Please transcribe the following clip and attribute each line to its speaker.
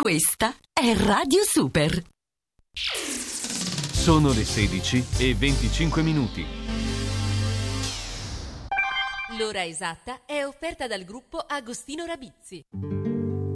Speaker 1: Questa è Radio Super.
Speaker 2: Sono le 16:25.
Speaker 3: L'ora esatta è offerta dal gruppo Agostino Rabizzi.